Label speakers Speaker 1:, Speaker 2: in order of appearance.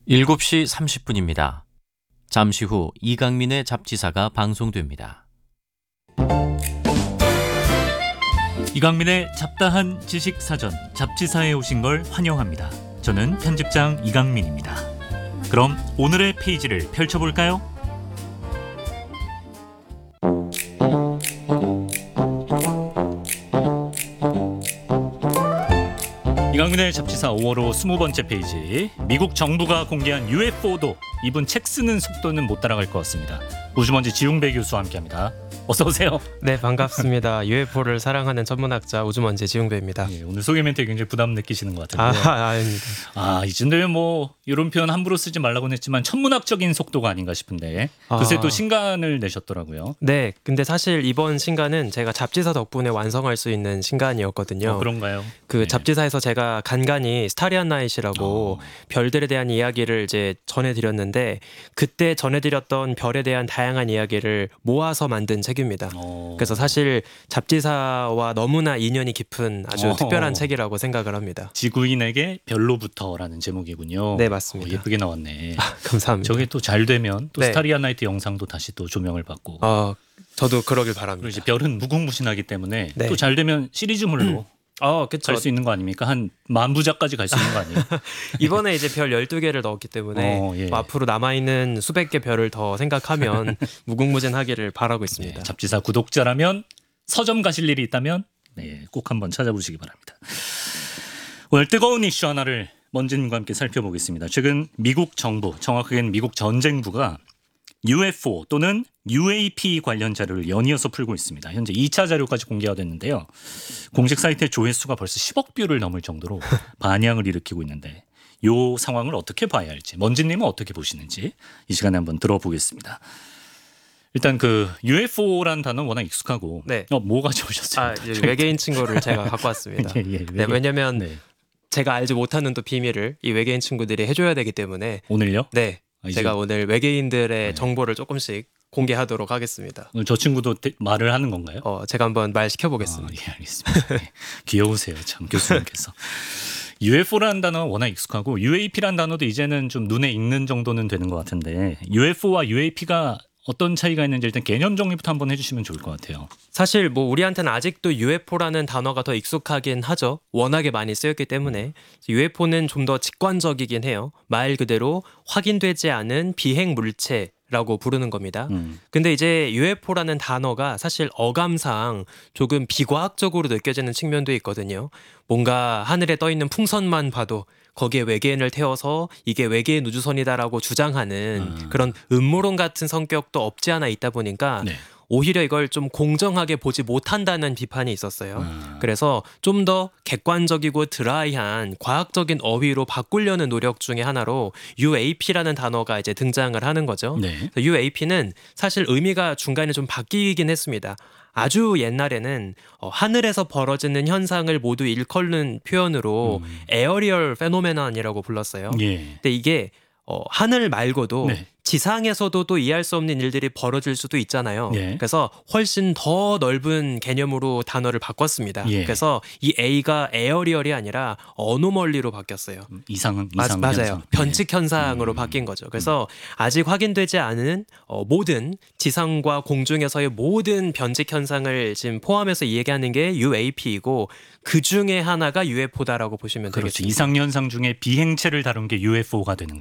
Speaker 1: 7시 30분입니다. 잠시 후 이강민의 잡지사가 방송됩니다.
Speaker 2: 이강민의 잡다한 지식사전 잡지사에 오신 걸 환영합니다. 저는 편집장 이강민입니다. 그럼 오늘의 페이지를 펼쳐볼까요? 이강민의 잡지사 5월호 20번째 페이지. 미국 정부가 공개한 UFO도 이분 책 쓰는 속도는 못 따라갈 것 같습니다. 우주먼지 지웅배 교수와 함께합니다. 어서 오세요.
Speaker 3: 네, 반갑습니다. UFO를 사랑하는 천문학자 우주먼지 지웅배입니다.
Speaker 2: 예, 오늘 소개 멘트에 굉장히 부담 느끼시는 것 같은데.
Speaker 3: 아닙니다.
Speaker 2: 이쯤 되면 뭐 이런 표현 함부로 쓰지 말라고는 했지만 천문학적인 속도가 아닌가 싶은데 글쎄 또 신간을 내셨더라고요.
Speaker 3: 네, 근데 사실 이번 신간은 제가 잡지사 덕분에 완성할 수 있는 신간이었거든요.
Speaker 2: 그런가요?
Speaker 3: 그
Speaker 2: 네.
Speaker 3: 잡지사에서 제가 간간히 스타리안 나잇이라고 별들에 대한 이야기를 이제 전해드렸는데 그때 전해드렸던 별에 대한 다양한 이야기를 모아서 만든 책입니다. 그래서 사실 잡지사와 너무나 인연이 깊은 아주 특별한 책이라고 생각을 합니다.
Speaker 2: 지구인에게 별로부터라는 제목이군요.
Speaker 3: 네, 맞습니다.
Speaker 2: 예쁘게 나왔네.
Speaker 3: 감사합니다.
Speaker 2: 저게 또 잘 되면 또
Speaker 3: 네.
Speaker 2: 스타리안 나이트 영상도 다시 또 조명을 받고.
Speaker 3: 저도 그러길 바랍니다.
Speaker 2: 그리고 이제 별은 무궁무진하기 때문에
Speaker 3: 네.
Speaker 2: 또 잘 되면 시리즈물로
Speaker 3: 그쵸.
Speaker 2: 갈 수 있는 거 아닙니까? 한 10,000부작까지 갈 수 있는 거 아니에요?
Speaker 3: 이번에 이제 별 12개를 넣었기 때문에
Speaker 2: 예.
Speaker 3: 앞으로 남아있는 수백 개 별을 더 생각하면 무궁무진하기를 바라고 있습니다.
Speaker 2: 네, 잡지사 구독자라면 서점 가실 일이 있다면 꼭 한번 찾아보시기 바랍니다. 오늘 뜨거운 이슈 하나를 먼지님과 함께 살펴보겠습니다. 최근 미국 정부, 정확하게는 미국 전쟁부가 UFO 또는 UAP 관련 자료를 연이어서 풀고 있습니다. 현재 2차 자료까지 공개가 됐는데요. 공식 사이트의 조회수가 벌써 10억 뷰를 넘을 정도로 반향을 일으키고 있는데 이 상황을 어떻게 봐야 할지, 먼지님은 어떻게 보시는지 이 시간에 한번 들어보겠습니다. 일단 그 UFO라는 단어는 워낙 익숙하고
Speaker 3: 네.
Speaker 2: 뭐 가져오셨어요?
Speaker 3: 이제 외계인 친구를 제가 갖고 왔습니다. 네, 왜냐면 제가 알지 못하는 또 비밀을 이 외계인 친구들이 해줘야 되기 때문에
Speaker 2: 오늘요?
Speaker 3: 네, 제가 오늘 외계인들의 정보를 조금씩 공개하도록 하겠습니다.
Speaker 2: 오늘 저 친구도 말을 하는 건가요?
Speaker 3: 제가 한번 말 시켜보겠습니다.
Speaker 2: 예, 알겠습니다. 귀여우세요, 참 교수님께서. UFO라는 단어는 워낙 익숙하고 UAP라는 단어도 이제는 좀 눈에 익는 정도는 되는 것 같은데 UFO와 UAP가 어떤 차이가 있는지 일단 개념 정리부터 한번 해주시면 좋을 것 같아요.
Speaker 3: 사실 뭐 우리한테는 아직도 UFO라는 단어가 더 익숙하긴 하죠. 워낙에 많이 쓰였기 때문에 UFO는 좀 더 직관적이긴 해요. 말 그대로 확인되지 않은 비행 물체라고 부르는 겁니다. 근데 이제 UFO라는 단어가 사실 어감상 조금 비과학적으로 느껴지는 측면도 있거든요. 뭔가 하늘에 떠 있는 풍선만 봐도 거기에 외계인을 태워서 이게 외계인 우주선이다라고 주장하는 그런 음모론 같은 성격도 없지 않아 있다 보니까 오히려 이걸 좀 공정하게 보지 못한다는 비판이 있었어요. 그래서 좀 더 객관적이고 드라이한 과학적인 어휘로 바꾸려는 노력 중에 하나로 UAP라는 단어가 이제 등장을 하는 거죠. UAP는 사실 의미가 중간에 좀 바뀌긴 했습니다. 아주 옛날에는 하늘에서 벌어지는 현상을 모두 일컬는 표현으로 에어리얼 페노메넌이라고 불렀어요. 근데 이게 하늘 말고도 지상에서도 또 이해할 수 없는 일들이 벌어질 수도 있잖아요. 그래서 훨씬 더 넓은 개념으로 단어를 바꿨습니다. 그래서 이 A가 에어리얼이 아니라 어노멀리로 바뀌었어요.
Speaker 2: 이상
Speaker 3: 맞아요.
Speaker 2: 현상.
Speaker 3: 변칙 현상으로 바뀐 거죠. 그래서 아직 확인되지 않은 모든 지상과 공중에서의 모든 변칙 현상을 지금 포함해서 얘기하는 게 UAP이고 그 중에 하나가 UFO다라고 보시면 되겠습니다.
Speaker 2: 이상 현상 중에 비행체를 다룬 게 UFO가 되는